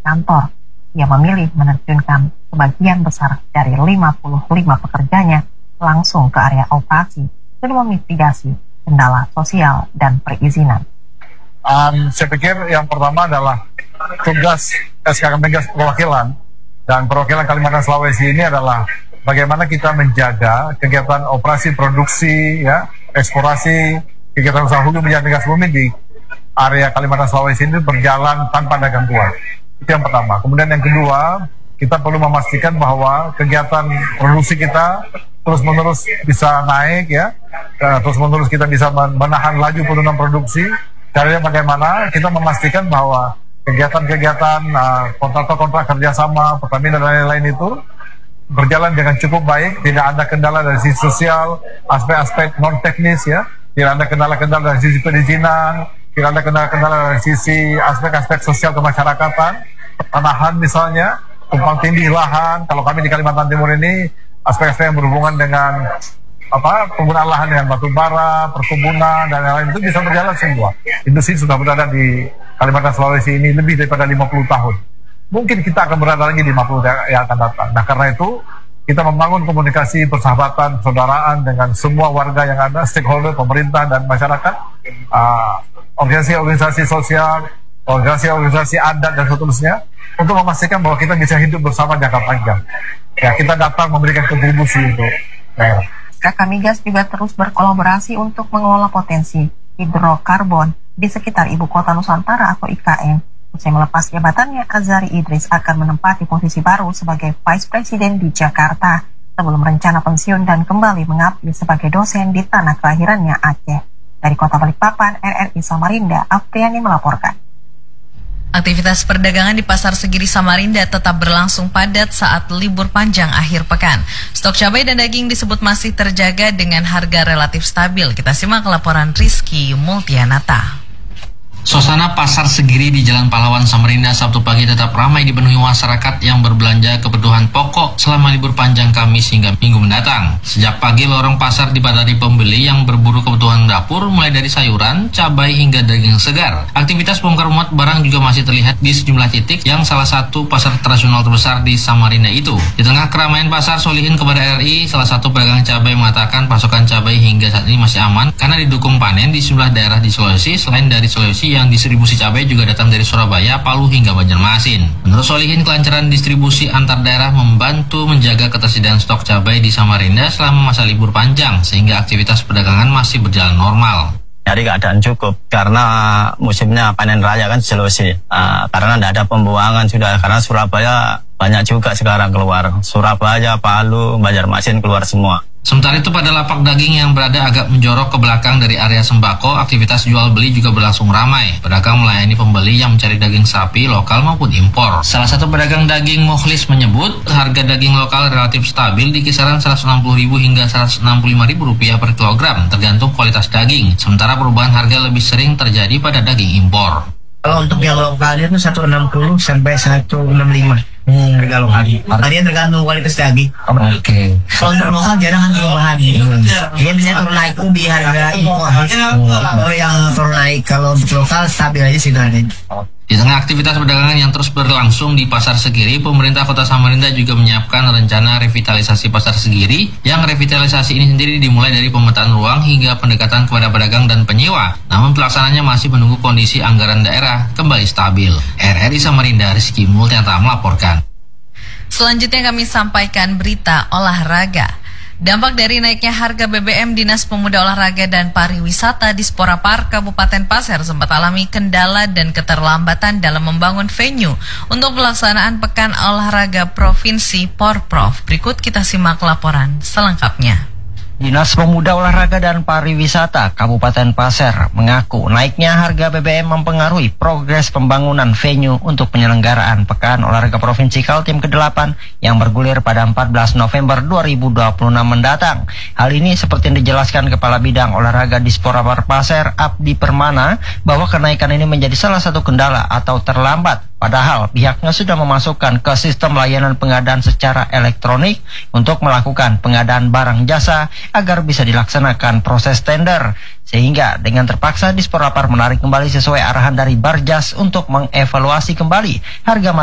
kantor. Ia memilih menerjunkan sebagian besar dari 55 pekerjanya langsung ke area operasi guna memitigasi kendala sosial dan perizinan. Saya pikir yang pertama adalah tugas SKK Migas perwakilan dan perwakilan Kalimantan Sulawesi ini adalah bagaimana kita menjaga kegiatan operasi produksi, ya, eksplorasi, kegiatan usaha hulu minyak dan gas bumi di area Kalimantan Sulawesi ini berjalan tanpa ada gangguan. Itu yang pertama. Kemudian yang kedua, kita perlu memastikan bahwa kegiatan produksi kita terus-menerus bisa naik, ya, terus-menerus kita bisa menahan laju penurunan produksi. Caranya bagaimana kita memastikan bahwa kegiatan-kegiatan kontrak kerjasama Pertamina dan lain-lain itu berjalan dengan cukup baik, tidak ada kendala dari sisi sosial, aspek-aspek non teknis, ya, tidak ada kendala-kendala dari sisi perizinan, tidak ada kendala-kendala dari sisi aspek-aspek sosial kemasyarakatan, pertanahan misalnya, tumpang tindih lahan. Kalau kami di Kalimantan Timur ini aspek-aspek yang berhubungan dengan penggunaan lahan dengan batu bara, perkebunan dan lain-lain itu bisa berjalan semua. Industri sudah berada di Kalimantan Sulawesi ini lebih daripada 50 tahun. Mungkin kita akan berada lagi di 50 yang akan datang. Nah, karena itu kita membangun komunikasi persahabatan, persaudaraan dengan semua warga yang ada, stakeholder, pemerintah dan masyarakat, organisasi-organisasi sosial, organisasi-organisasi adat dan seterusnya, untuk memastikan bahwa kita bisa hidup bersama jangka panjang. Ya, kita datang memberikan kontribusi untuk daerah. SKK Migas juga terus berkolaborasi untuk mengelola potensi hidrokarbon di sekitar Ibu Kota Nusantara atau IKN. Usai melepas jabatannya, Azari Idris akan menempati posisi baru sebagai Vice President di Jakarta sebelum rencana pensiun dan kembali mengabdi sebagai dosen di tanah kelahirannya Aceh. Dari Kota Balikpapan, RRI Samarinda, Afriani melaporkan. Aktivitas perdagangan di Pasar Segiri Samarinda tetap berlangsung padat saat libur panjang akhir pekan. Stok cabai dan daging disebut masih terjaga dengan harga relatif stabil. Kita simak laporan Rizky Multianata. Suasana Pasar Segiri di Jalan Pahlawan Samarinda Sabtu pagi tetap ramai dipenuhi masyarakat yang berbelanja kebutuhan pokok selama libur panjang Kamis hingga Minggu mendatang. Sejak pagi lorong pasar dipadati pembeli yang berburu kebutuhan dapur mulai dari sayuran, cabai hingga daging segar. Aktivitas bongkar muat barang juga masih terlihat di sejumlah titik yang salah satu pasar tradisional terbesar di Samarinda itu. Di tengah keramaian pasar, Solihin kepada RRI, salah satu pedagang cabai mengatakan pasokan cabai hingga saat ini masih aman karena didukung panen di sejumlah daerah di Sulawesi. Selain dari Sulawesi, yang distribusi cabai juga datang dari Surabaya, Palu hingga Banjarmasin. Menurut Solihin, kelancaran distribusi antar daerah membantu menjaga ketersediaan stok cabai di Samarinda selama masa libur panjang sehingga aktivitas perdagangan masih berjalan normal. Jadi keadaan cukup karena musimnya panen raya kan Sulawesi. Karena tidak ada pembuangan sudah, karena Surabaya banyak juga sekarang keluar. Surabaya, Palu, Banjarmasin keluar semua. Sementara itu pada lapak daging yang berada agak menjorok ke belakang dari area sembako, aktivitas jual beli juga berlangsung ramai. Pedagang melayani pembeli yang mencari daging sapi lokal maupun impor. Salah satu pedagang daging Mukhlis menyebut harga daging lokal relatif stabil di kisaran Rp160.000 hingga Rp165.000 per kilogram tergantung kualitas daging. Sementara perubahan harga lebih sering terjadi pada daging impor. Kalau untuk yang lokal itu 160 sampai 165. Harga lokal. Tadinya tergantung kualitas daging. Oke. Kalau untuk lokal jarang perubahan. Dia bisa turun naik di harga impor. Kalau yang turun naik, kalau untuk lokal stabil aja sih tadi. Di tengah aktivitas perdagangan yang terus berlangsung di Pasar Segiri, pemerintah Kota Samarinda juga menyiapkan rencana revitalisasi Pasar Segiri, yang revitalisasi ini sendiri dimulai dari pemetaan ruang hingga pendekatan kepada pedagang dan penyewa. Namun pelaksananya masih menunggu kondisi anggaran daerah kembali stabil. RRI Samarinda, Rizky Multianata melaporkan. Selanjutnya kami sampaikan berita olahraga. Dampak dari naiknya harga BBM, Dinas Pemuda Olahraga dan Pariwisata Dispora Park Kabupaten Pasir sempat alami kendala dan keterlambatan dalam membangun venue untuk pelaksanaan Pekan Olahraga Provinsi Porprov. Berikut kita simak laporan selengkapnya. Dinas Pemuda Olahraga dan Pariwisata Kabupaten Pasir mengaku naiknya harga BBM mempengaruhi progres pembangunan venue untuk penyelenggaraan Pekan Olahraga Provinsi Kaltim ke-8 yang bergulir pada 14 November 2026 mendatang. Hal ini seperti yang dijelaskan Kepala Bidang Olahraga Dispora Park Pasir, Abdi Permana, bahwa kenaikan ini menjadi salah satu kendala atau terlambat. Padahal pihaknya sudah memasukkan ke sistem layanan pengadaan secara elektronik untuk melakukan pengadaan barang jasa agar bisa dilaksanakan proses tender. Sehingga dengan terpaksa Dispora Park menarik kembali sesuai arahan dari Barjas untuk mengevaluasi kembali harga